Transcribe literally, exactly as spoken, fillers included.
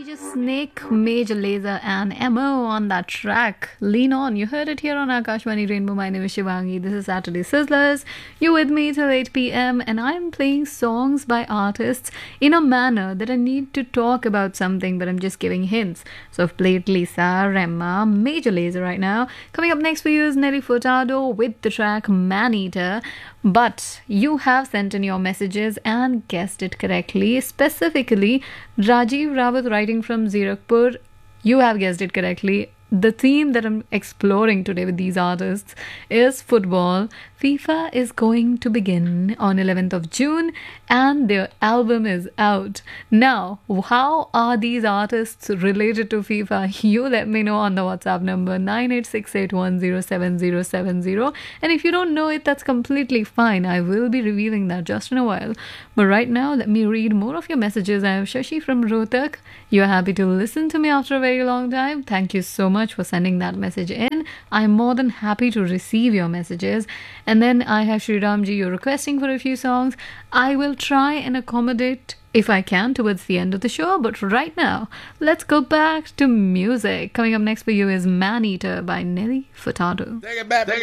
Snake, Major Lazer, and M O on that track. Lean On. You heard it here on Akashvani Rainbow. My name is Shivangi. This is Saturday Sizzlers. You're with me till eight p.m. and I'm playing songs by artists in a manner that I need to talk about something, but I'm just giving hints. So I've played Lisa, Rema, Major Lazer right now. Coming up next for you is Nelly Furtado with the track Man-Eater. But you have sent in your messages and guessed it correctly. Specifically, Rajiv Rawat writing from Zirakpur. You have guessed it correctly. The theme that I'm exploring today with these artists is football. FIFA is going to begin on eleventh of June and their album is out. Now, how are these artists related to FIFA? You let me know on the WhatsApp number nine eight six eight one zero seven zero seven zero. And if you don't know it, that's completely fine. I will be revealing that just in a while. But right now, let me read more of your messages. I am Shashi from Rohtak. You're happy to listen to me after a very long time. Thank you so much for sending that message in. I'm more than happy to receive your messages. And then I have Sri Ramji, you're requesting for a few songs. I will try and accommodate if I can towards the end of the show. But right now, let's go back to music. Coming up next for you is Man-Eater by Nelly Furtado. Take it back. Take